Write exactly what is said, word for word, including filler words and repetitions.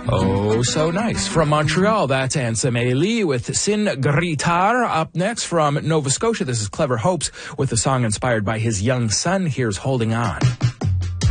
Oh, so nice. From Montreal, that's Ansem Lee with Sin Gritar. Up next from Nova Scotia, this is Clever Hopes with a song inspired by his young son. Here's Holding On.